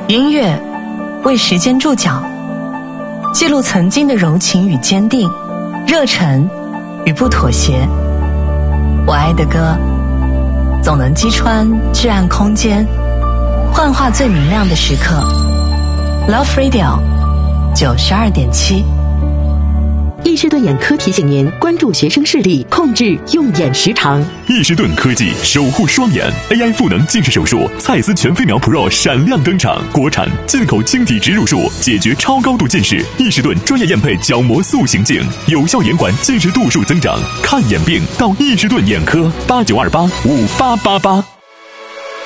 音乐为时间注脚，记录曾经的柔情与坚定，热忱与不妥协。我爱的歌总能击穿至暗空间，幻化最明亮的时刻。 Love Radio 92.7。 易士顿眼科提醒您关注学生视力，控制用眼时长。 易士顿科技守护双眼 AI 赋能近视手术，蔡司全飞秒 Pro 闪亮登场，国产进口晶体植入术，解决超高度近视。易士顿专业验配角膜塑形镜，有效延缓近视度数增长。看眼病到易士顿眼科，89285888。